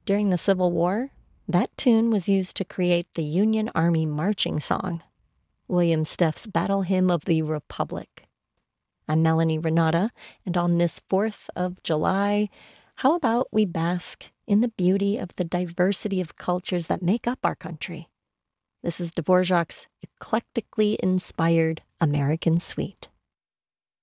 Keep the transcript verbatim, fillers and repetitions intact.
During the Civil War, that tune was used to create the Union Army marching song, William Steff's Battle Hymn of the Republic. I'm Melanie Renata, and on this fourth of July, how about we bask in the beauty of the diversity of cultures that make up our country? This is Dvorak's eclectically inspired American Suite.